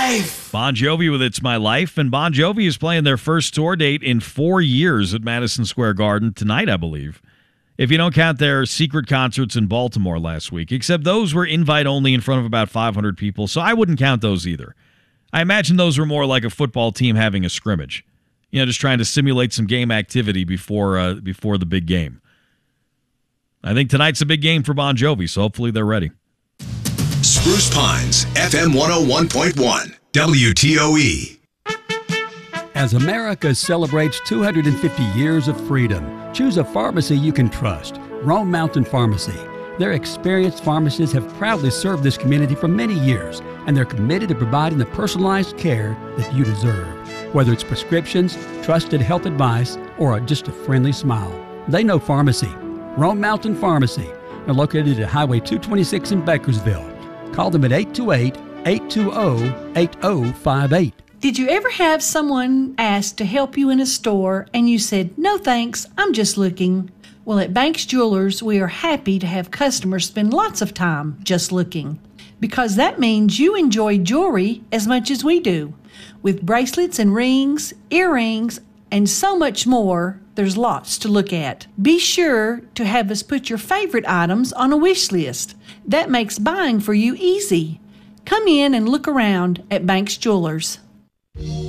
Life. Bon Jovi with It's My Life, and Bon Jovi is playing their first tour date in 4 years at Madison Square Garden tonight, I believe. If you don't count their secret concerts in Baltimore last week, except those were invite only in front of about 500 people, so I wouldn't count those either. I imagine those were more like a football team having a scrimmage. Just trying to simulate some game activity before the big game. I think tonight's a big game for Bon Jovi, so hopefully they're ready. Spruce Pines, FM 101.1, WTOE. As America celebrates 250 years of freedom, choose a pharmacy you can trust. Rome Mountain Pharmacy. Their experienced pharmacists have proudly served this community for many years, and they're committed to providing the personalized care that you deserve. Whether it's prescriptions, trusted health advice, or just a friendly smile, they know pharmacy. Rome Mountain Pharmacy. They're located at Highway 226 in Bakersville. Call them at 828-820-8058. Did you ever have someone ask to help you in a store and you said, "No thanks, I'm just looking"? Well, at Banks Jewelers, we are happy to have customers spend lots of time just looking, because that means you enjoy jewelry as much as we do. With bracelets and rings, earrings, and so much more, there's lots to look at. Be sure to have us put your favorite items on a wish list. That makes buying for you easy. Come in and look around at Banks Jewelers.